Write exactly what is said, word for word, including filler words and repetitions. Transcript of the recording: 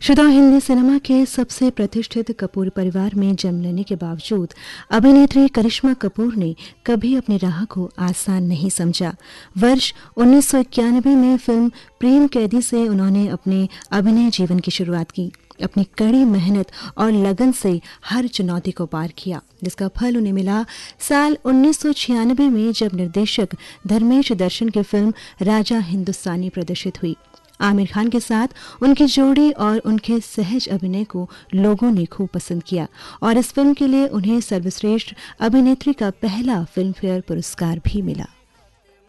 शुदा हिंदी सिनेमा के सबसे प्रतिष्ठित कपूर परिवार में जन्म लेने के बावजूद अभिनेत्री करिश्मा कपूर ने कभी अपनी राह को आसान नहीं समझा। वर्ष उन्नीस सौ इक्यानवे में फिल्म प्रेम कैदी से उन्होंने अपने अभिनय जीवन की शुरुआत की। अपनी कड़ी मेहनत और लगन से हर चुनौती को पार किया, जिसका फल उन्हें मिला साल उन्नीस सौ छियानवे में, जब निर्देशक धर्मेश दर्शन की फिल्म राजा हिंदुस्तानी प्रदर्शित हुई। आमिर खान के साथ उनकी जोड़ी और उनके सहज अभिनय को लोगों ने खूब पसंद किया और इस फिल्म के लिए उन्हें सर्वश्रेष्ठ अभिनेत्री का पहला फिल्म फेयर पुरस्कार भी मिला।